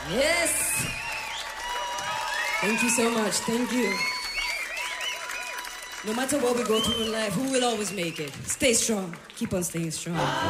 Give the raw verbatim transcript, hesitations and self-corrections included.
Yes. Thank you so much. Thank you. No matter what we go through in life, we will always make it. Stay strong. Keep on staying strong.